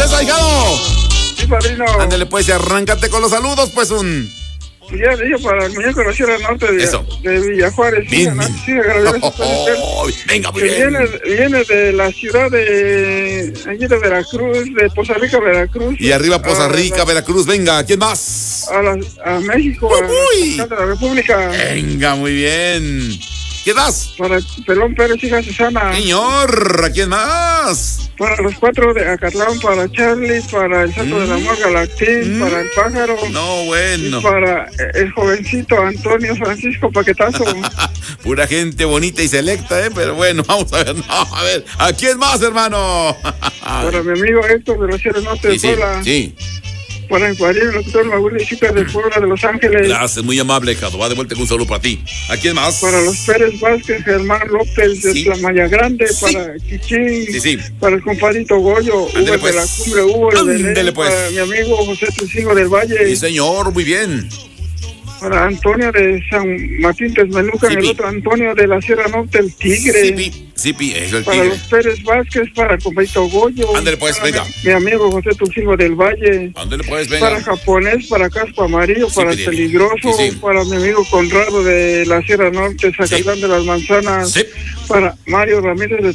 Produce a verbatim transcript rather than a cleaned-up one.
César, hijado. Sí, padrino. Ándale, pues, y arráncate con los saludos, pues, un... Ya le digo para el muñeco de la Sierra Norte de, Eso. de Villajuárez. Bien, Sí, bien. sí, agradecer Oh, a usted. oh, venga, muy Que bien. viene, viene de la ciudad de allí de Veracruz, de Poza Rica, Veracruz. Y arriba Poza a Rica, la- Veracruz, venga, ¿quién más? A, la, a México, Uy. a, a la República. Venga, muy bien. ¿Quién más? Para Pelón Pérez, hija Susana. Señor, ¿a quién más? Para los cuatro de Acatlán, para Charlie, para el Santo Mm. del Amor Galactín, Mm. para el Pájaro. No, bueno. Y para el jovencito Antonio Francisco Paquetazo. Pura gente bonita y selecta, ¿eh? Pero bueno, vamos a ver. No, a ver, ¿a quién más, hermano? Para mi amigo Héctor de la Sierra Norte de Sí, sí, Puebla. sí. Para el cuadril, el doctor Mauricio Chica de Puebla de Los Ángeles. Gracias, muy amable, hijado. Va de vuelta con un saludo para ti. ¿A quién más? Para los Pérez Vázquez, Germán López de Sí. Tlamaya Grande. Sí. Para Chichín. Sí, sí. Para el compadrito Goyo. Ándele, Hugo pues. de la Cumbre, Hugo de Ándele, Belén. pues. Para mi amigo José Tucingo del Valle. Sí, señor, muy bien. Para Antonio de San Martín Texmelucan, Sí, el pi. otro Antonio de la Sierra Norte, el Tigre. Sipi, Sipi, es el Para tigre. los Pérez Vázquez, para el compadrito Goyo. Ándele, pues, para venga. Mi, mi amigo José Tucingo del Valle. Ándele, pues, Para venga. Japonés, para Casco Amarillo, Sí, para el pi, Peligroso, sí, sí. para mi amigo Conrado de la Sierra Norte, Zacatlán de las Manzanas. Sí. Para Mario Ramírez de